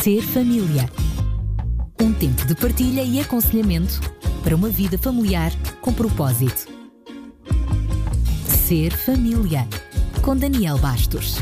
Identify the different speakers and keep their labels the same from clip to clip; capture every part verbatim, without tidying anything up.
Speaker 1: Ser família. Um tempo de partilha e aconselhamento para uma vida familiar com propósito. Ser família. Com Daniel Bastos.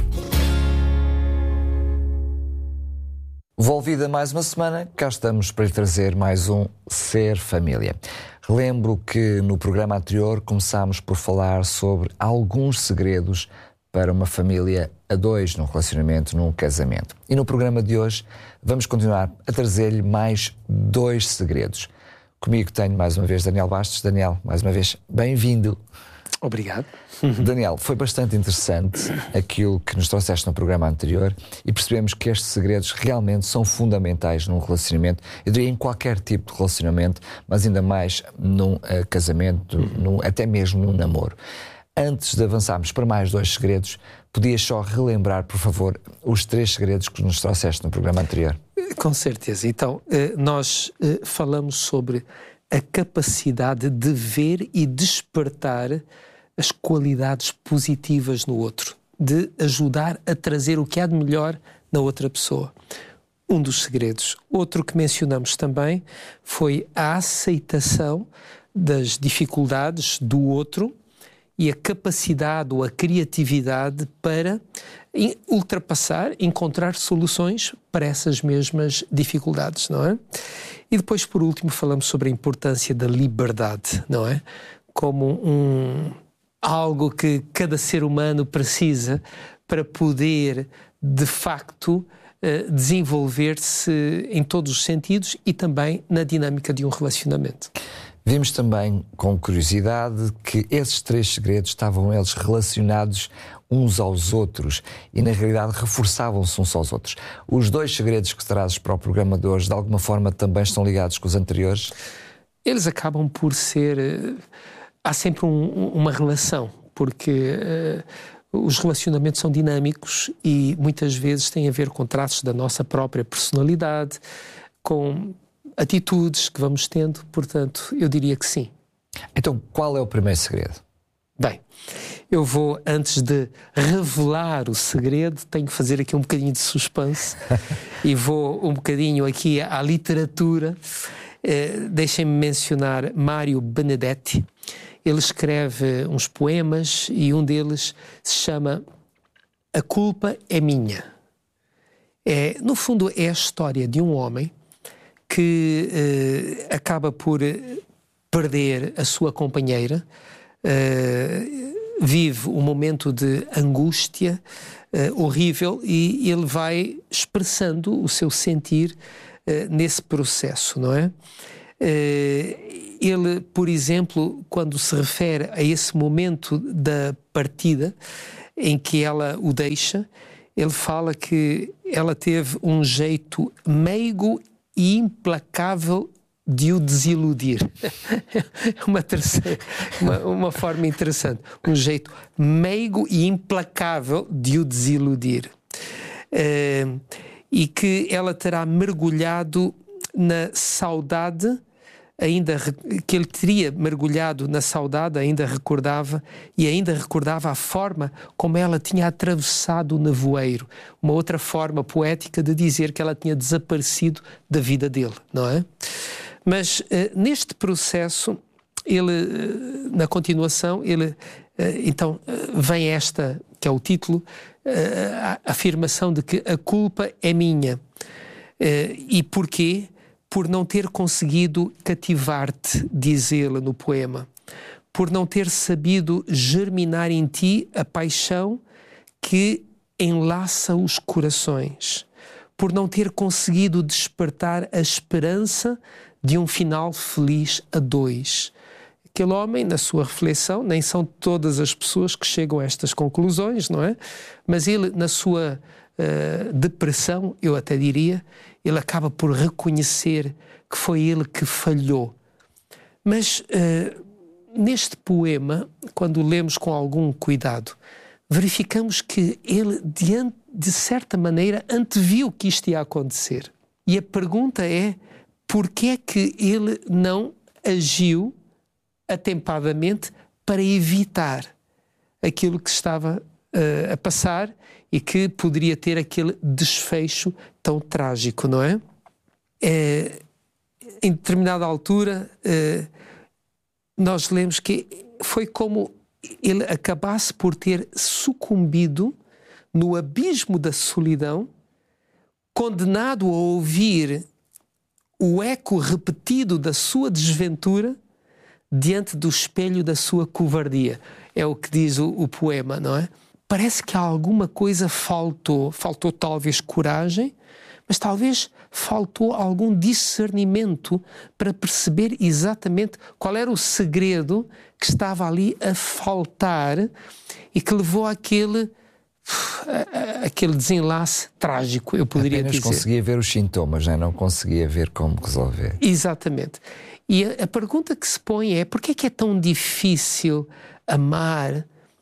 Speaker 2: Volvida mais uma semana, cá estamos para lhe trazer mais um Ser Família. Lembro que no programa anterior começámos por falar sobre alguns segredos para uma família a dois, num relacionamento, num casamento. E no programa de hoje vamos continuar a trazer-lhe mais dois segredos. Comigo tenho mais uma vez Daniel Bastos. Daniel, mais uma vez, bem-vindo.
Speaker 3: Obrigado.
Speaker 2: Daniel, foi bastante interessante aquilo que nos trouxeste no programa anterior e percebemos que estes segredos realmente são fundamentais num relacionamento, eu diria em qualquer tipo de relacionamento, mas ainda mais num uh, casamento, num, até mesmo num namoro. Antes de avançarmos para mais dois segredos, podias só relembrar, por favor, os três segredos que nos trouxeste no programa anterior?
Speaker 3: Com certeza. Então, nós falamos sobre a capacidade de ver e despertar as qualidades positivas no outro, de ajudar a trazer o que há de melhor na outra pessoa. Um dos segredos. Outro que mencionamos também foi a aceitação das dificuldades do outro e a capacidade ou a criatividade para ultrapassar, encontrar soluções para essas mesmas dificuldades, não é? E depois, por último, falamos sobre a importância da liberdade, não é? Como um, algo que cada ser humano precisa para poder, de facto, desenvolver-se em todos os sentidos e também na dinâmica de um relacionamento.
Speaker 2: Vimos também, com curiosidade, que esses três segredos estavam eles relacionados uns aos outros e, na realidade, reforçavam-se uns aos outros. Os dois segredos que trazes para o programa de hoje, de alguma forma, também estão ligados com os anteriores?
Speaker 3: Eles acabam por ser... Há sempre um, uma relação, porque uh, os relacionamentos são dinâmicos e muitas vezes têm a ver com traços da nossa própria personalidade, com atitudes que vamos tendo, portanto, eu diria que sim.
Speaker 2: Então, qual é o primeiro segredo?
Speaker 3: Bem, eu vou, antes de revelar o segredo, tenho que fazer aqui um bocadinho de suspense e vou um bocadinho aqui à literatura. Eh, deixem-me mencionar Mário Benedetti. Ele escreve uns poemas e um deles se chama A Culpa é Minha. É, no fundo, é a história de um homem que uh, acaba por perder a sua companheira, uh, vive um momento de angústia uh, horrível e ele vai expressando o seu sentir uh, nesse processo, não é? Uh, ele, por exemplo, quando se refere a esse momento da partida em que ela o deixa, ele fala que ela teve um jeito meigo e implacável de o desiludir. É uma, terceira, uma, uma forma interessante. Um jeito meigo e implacável de o desiludir. Uh, e que ela terá mergulhado na saudade, ainda que ele teria mergulhado na saudade, ainda recordava, e ainda recordava a forma como ela tinha atravessado o nevoeiro. Uma outra forma poética de dizer que ela tinha desaparecido da vida dele, não é? Mas uh, neste processo, ele, uh, na continuação, ele, uh, então, uh, vem esta, que é o título, uh, a afirmação de que a culpa é minha. Uh, e porquê? Por não ter conseguido cativar-te, diz ele no poema, por não ter sabido germinar em ti a paixão que enlaça os corações, por não ter conseguido despertar a esperança de um final feliz a dois. Aquele homem, na sua reflexão, nem são todas as pessoas que chegam a estas conclusões, não é? Mas ele, na sua uh, depressão, eu até diria, ele acaba por reconhecer que foi ele que falhou. Mas uh, neste poema, quando lemos com algum cuidado, verificamos que ele, de, de certa maneira, anteviu que isto ia acontecer. E a pergunta é, porquê é que ele não agiu atempadamente para evitar aquilo que estava uh, a passar e que poderia ter aquele desfecho tão trágico, não é? É em determinada altura, uh, nós lemos que foi como ele acabasse por ter sucumbido no abismo da solidão, condenado a ouvir o eco repetido da sua desventura diante do espelho da sua covardia. É o que diz o, o poema, não é? Parece que alguma coisa faltou. Faltou talvez coragem, mas talvez faltou algum discernimento para perceber exatamente qual era o segredo que estava ali a faltar e que levou àquele, àquele desenlace trágico, eu poderia
Speaker 2: Apenas
Speaker 3: dizer.
Speaker 2: Conseguia ver os sintomas, já não conseguia ver como resolver.
Speaker 3: Exatamente. E a, a pergunta que se põe é: por que é que é tão difícil amar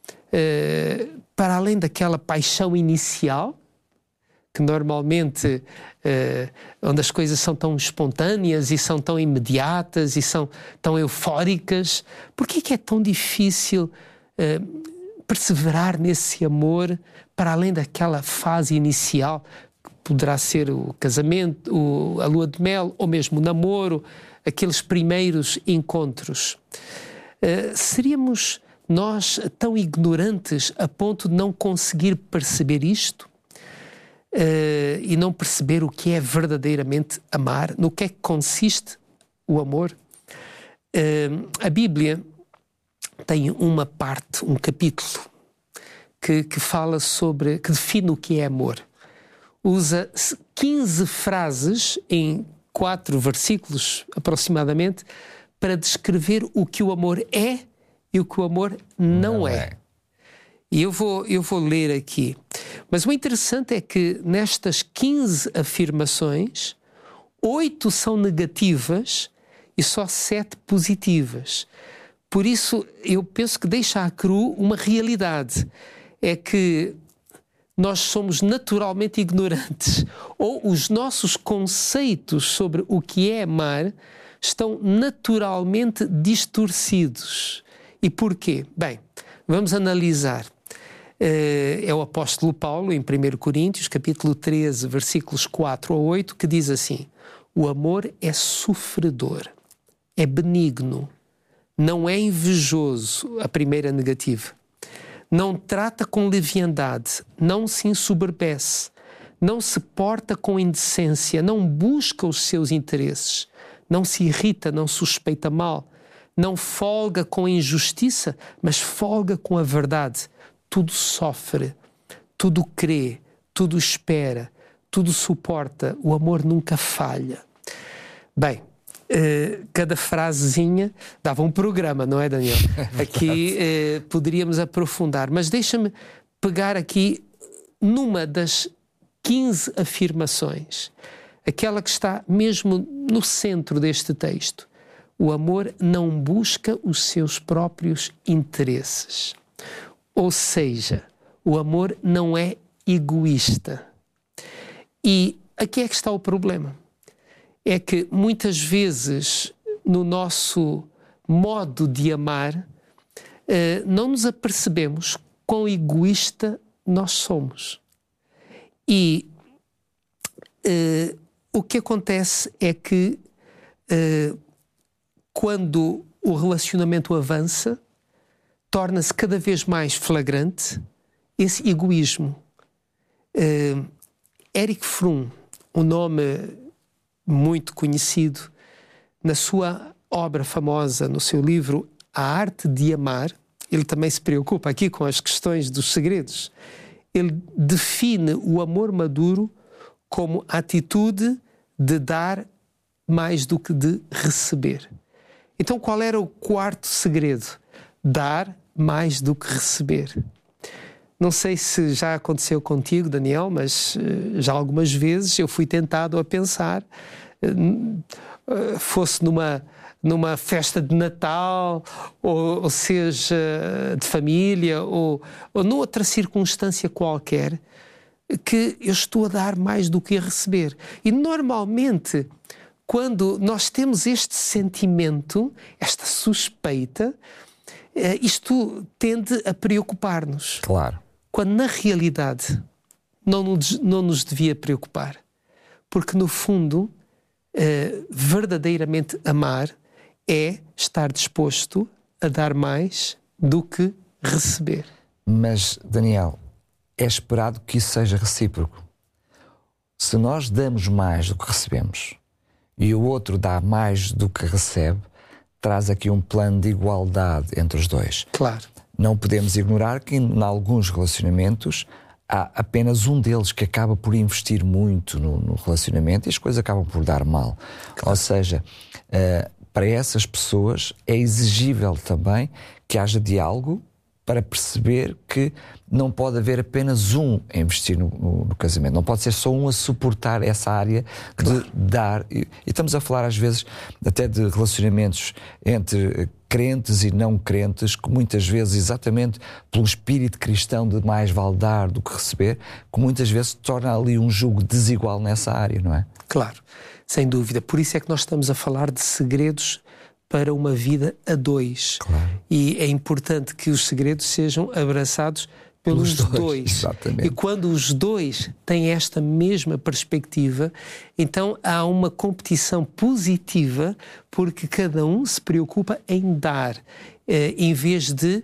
Speaker 3: uh, para além daquela paixão inicial, que normalmente, uh, onde as coisas são tão espontâneas e são tão imediatas e são tão eufóricas? Por que é que é tão difícil uh, perseverar nesse amor para além daquela fase inicial, que poderá ser o casamento, o, a lua de mel, ou mesmo o namoro, aqueles primeiros encontros? Uh, seríamos nós tão ignorantes a ponto de não conseguir perceber isto? Uh, e não perceber o que é verdadeiramente amar? No que é que consiste o amor? Uh, a Bíblia tem uma parte, um capítulo, que, que fala sobre, que define o que é amor. Usa quinze frases em quatro versículos, aproximadamente, para descrever o que o amor é e o que o amor não, não é. é. E eu vou, eu vou ler aqui. Mas o interessante é que nestas quinze afirmações, oito são negativas e só sete positivas. Por isso, eu penso que deixa à cru uma realidade. É que nós somos naturalmente ignorantes, ou os nossos conceitos sobre o que é amar estão naturalmente distorcidos. E porquê? Bem, vamos analisar. É o apóstolo Paulo, em primeiro Coríntios, capítulo treze, versículos quatro a oito, que diz assim: o amor é sofredor, é benigno, não é invejoso, a primeira negativa. Não trata com leviandade, não se ensoberbece, não se porta com indecência, não busca os seus interesses, não se irrita, não suspeita mal, não folga com injustiça, mas folga com a verdade. Tudo sofre, tudo crê, tudo espera, tudo suporta. O amor nunca falha. Bem, eh, cada frasezinha dava um programa, não é, Daniel? Aqui eh, poderíamos aprofundar, mas deixa-me pegar aqui numa das quinze afirmações, aquela que está mesmo no centro deste texto. O amor não busca os seus próprios interesses. Ou seja, o amor não é egoísta. E aqui é que está o problema. É que muitas vezes no nosso modo de amar não nos apercebemos quão egoísta nós somos. E uh, o que acontece é que uh, quando o relacionamento avança, torna-se cada vez mais flagrante esse egoísmo. Uh, Erich Fromm, um nome muito conhecido, na sua obra famosa, no seu livro A Arte de Amar, ele também se preocupa aqui com as questões dos segredos. Ele define o amor maduro como a atitude de dar mais do que de receber. Então, qual era o quarto segredo? Dar mais do que receber. Não sei se já aconteceu contigo, Daniel, mas uh, já algumas vezes eu fui tentado a pensar, uh, uh, fosse numa, numa festa de Natal, ou, ou seja, de família, ou, ou noutra circunstância qualquer, que eu estou a dar mais do que a receber. E normalmente, quando nós temos este sentimento, esta suspeita, isto tende a preocupar-nos.
Speaker 2: Claro.
Speaker 3: quando na realidade não nos, não nos devia preocupar. Porque no fundo, eh, verdadeiramente amar é estar disposto a dar mais do que receber.
Speaker 2: Mas, Daniel, é esperado que isso seja recíproco. Se nós damos mais do que recebemos e o outro dá mais do que recebe, traz aqui um plano de igualdade entre os dois.
Speaker 3: Claro.
Speaker 2: Não podemos ignorar que em alguns relacionamentos há apenas um deles que acaba por investir muito no, no relacionamento e as coisas acabam por dar mal. Claro. Ou seja, uh, para essas pessoas é exigível também que haja diálogo para perceber que não pode haver apenas um a investir no, no, no casamento. Não pode ser só um a suportar essa área de claro. dar. E, e estamos a falar às vezes até de relacionamentos entre crentes e não crentes, que muitas vezes, exatamente pelo espírito cristão de mais vale dar do que receber, que muitas vezes torna ali um jugo desigual nessa área, não é?
Speaker 3: Claro, sem dúvida. Por isso é que nós estamos a falar de segredos para uma vida a dois.
Speaker 2: Claro.
Speaker 3: E é importante que os segredos sejam abraçados pelos dois. dois.
Speaker 2: Exatamente.
Speaker 3: E quando os dois têm esta mesma perspectiva, então há uma competição positiva, porque cada um se preocupa em dar, eh, em vez de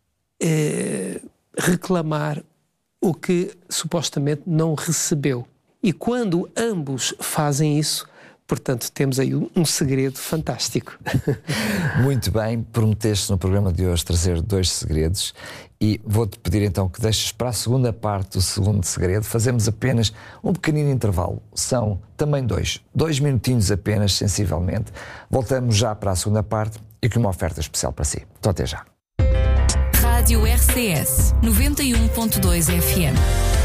Speaker 3: eh, reclamar o que supostamente não recebeu. E quando ambos fazem isso, portanto, temos aí um segredo fantástico.
Speaker 2: Muito bem, prometeste no programa de hoje trazer dois segredos e vou-te pedir então que deixes para a segunda parte do segundo segredo. Fazemos apenas um pequenino intervalo. São também dois, dois minutinhos apenas, sensivelmente. Voltamos já para a segunda parte e com uma oferta especial para si. Então até já.
Speaker 1: Rádio R C S noventa e um ponto dois F M.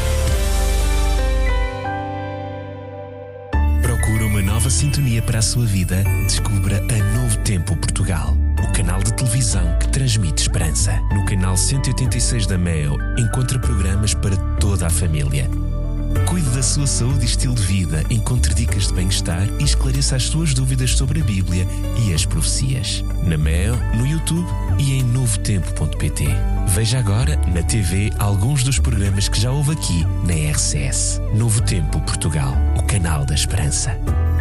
Speaker 4: Procura uma nova sintonia para a sua vida? Descubra a Novo Tempo Portugal, o canal de televisão que transmite esperança. No canal cento e oitenta e seis da Meo, encontra programas para toda a família. Cuide da sua saúde e estilo de vida, encontre dicas de bem-estar e esclareça as suas dúvidas sobre a Bíblia e as profecias. Na Meo, no YouTube e em novo tempo ponto pt. Veja agora na T V alguns dos programas que já houve aqui na R C S. Novo Tempo Portugal, o canal da esperança.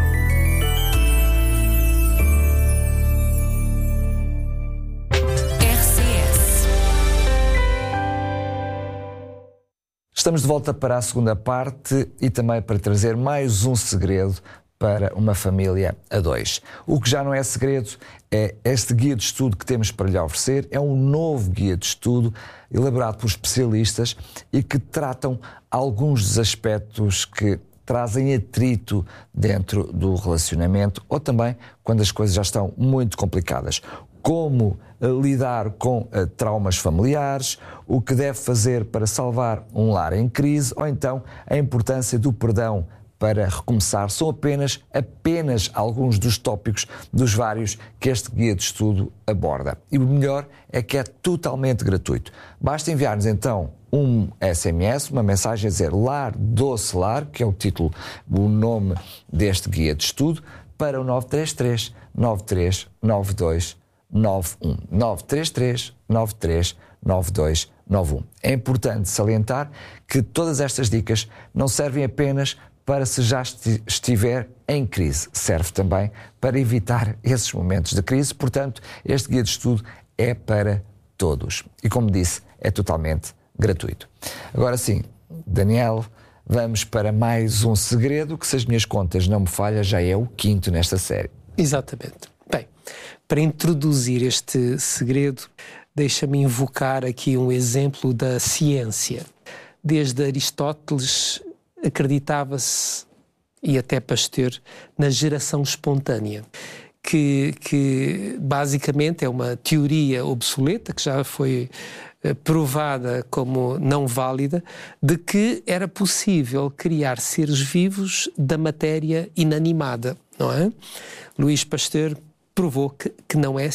Speaker 2: Estamos de volta para a segunda parte e também para trazer mais um segredo para uma família a dois. O que já não é segredo é este guia de estudo que temos para lhe oferecer. É um novo guia de estudo elaborado por especialistas e que tratam alguns dos aspectos que trazem atrito dentro do relacionamento ou também quando as coisas já estão muito complicadas. Como lidar com uh, traumas familiares, o que deve fazer para salvar um lar em crise ou então a importância do perdão para recomeçar. São apenas, apenas alguns dos tópicos dos vários que este guia de estudo aborda. E o melhor é que é totalmente gratuito. Basta enviar-nos então um S M S, uma mensagem a dizer Lar Doce Lar, que é o título, o nome deste guia de estudo, para o nove três três, nove três nove dois nove um. nove três três, nove três nove dois nove um. É importante salientar que todas estas dicas não servem apenas para se já estiver em crise. Serve também para evitar esses momentos de crise. Portanto, este guia de estudo é para todos. E como disse, é totalmente gratuito. Agora sim, Daniel, vamos para mais um segredo que, se as minhas contas não me falham, já é o quinto nesta série.
Speaker 3: Exatamente. Bem, para introduzir este segredo, deixa-me invocar aqui um exemplo da ciência. Desde Aristóteles acreditava-se, e até Pasteur, na geração espontânea, que, que basicamente é uma teoria obsoleta, que já foi eh, provada como não válida, de que era possível criar seres vivos da matéria inanimada, não é? Louis Pasteur provou que, que não é assim.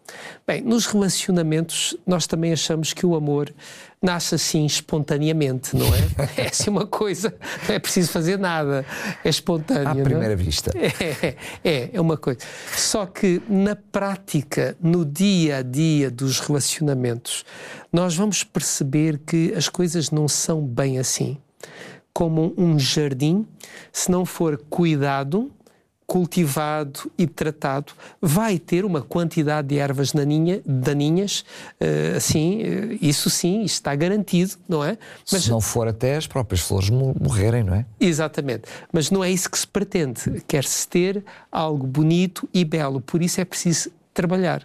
Speaker 3: Bem, nos relacionamentos nós também achamos que o amor nasce assim espontaneamente, não é? É assim uma coisa, não é preciso fazer nada, é espontâneo.
Speaker 2: À primeira
Speaker 3: não é?
Speaker 2: vista.
Speaker 3: É, é, é uma coisa. Só que na prática, no dia a dia dos relacionamentos, nós vamos perceber que as coisas não são bem assim. Como um jardim, se não for cuidado, cultivado e tratado, vai ter uma quantidade de ervas daninha, daninhas, uh, assim, uh, isso sim, está garantido, não é?
Speaker 2: Mas, se não for até as próprias flores morrerem, não é?
Speaker 3: Exatamente, mas não é isso que se pretende, quer-se ter algo bonito e belo, por isso é preciso trabalhar.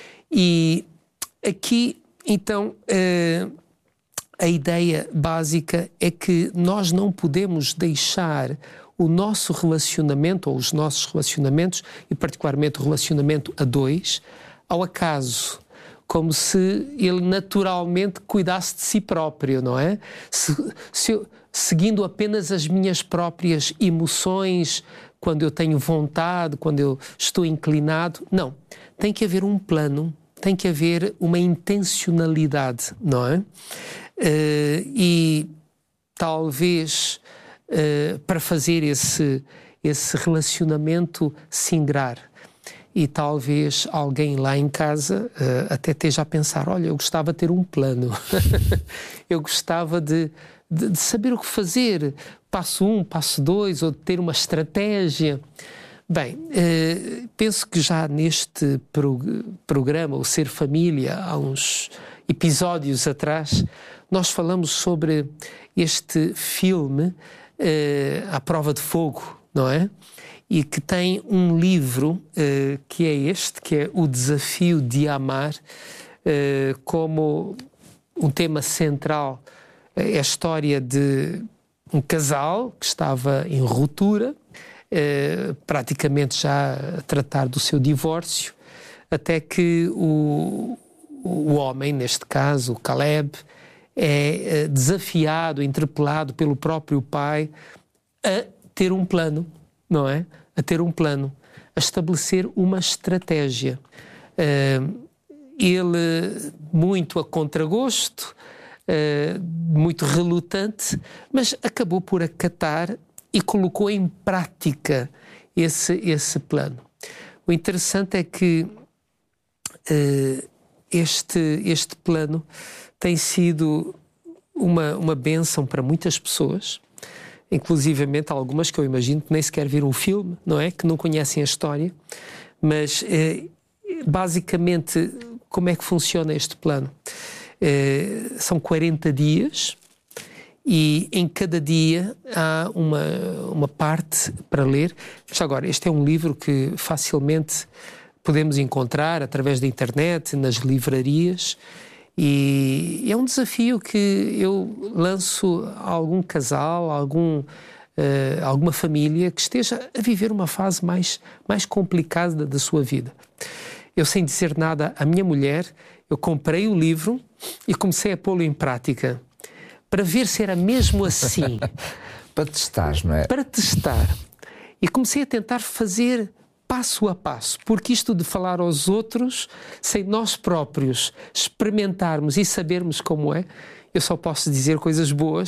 Speaker 3: E aqui, então, uh, a ideia básica é que nós não podemos deixar o nosso relacionamento, ou os nossos relacionamentos, e particularmente o relacionamento a dois, ao acaso, como se ele naturalmente cuidasse de si próprio, não é? Se, se eu, seguindo apenas as minhas próprias emoções, quando eu tenho vontade, quando eu estou inclinado. Não, tem que haver um plano, tem que haver uma intencionalidade, não é? Uh, e talvez... Uh, para fazer esse, esse relacionamento singrar. E talvez alguém lá em casa uh, até esteja a pensar, olha, eu gostava de ter um plano. Eu gostava de, de, de saber o que fazer. Passo um, passo dois, ou de ter uma estratégia. Bem, uh, penso que já neste pro, programa, o Ser Família, há uns episódios atrás, nós falamos sobre este filme Uh, à prova de fogo, não é? E que tem um livro uh, que é este, que é O Desafio de Amar, uh, como um tema central. É a história de um casal que estava em ruptura, uh, praticamente já a tratar do seu divórcio, até que o, o homem, neste caso, o Caleb, é desafiado, interpelado pelo próprio pai a ter um plano, não é? A ter um plano, a estabelecer uma estratégia. Ele, muito a contragosto, muito relutante, mas acabou por acatar e colocou em prática esse, esse plano. O interessante é que este, este plano tem sido uma, uma bênção para muitas pessoas, inclusivamente algumas que eu imagino que nem sequer viram o filme, não é? Que não conhecem a história, mas eh, basicamente como é que funciona este plano? Eh, são quarenta dias e em cada dia há uma, uma parte para ler. Mas agora, este é um livro que facilmente podemos encontrar através da internet, nas livrarias. E é um desafio que eu lanço a algum casal, a algum, uh, alguma família que esteja a viver uma fase mais, mais complicada da sua vida. Eu, sem dizer nada à minha mulher, eu comprei o livro e comecei a pô-lo em prática para ver se era mesmo assim.
Speaker 2: Para testar, não é?
Speaker 3: Para testar. E comecei a tentar fazer passo a passo, porque isto de falar aos outros, sem nós próprios experimentarmos e sabermos como é, eu só posso dizer coisas boas,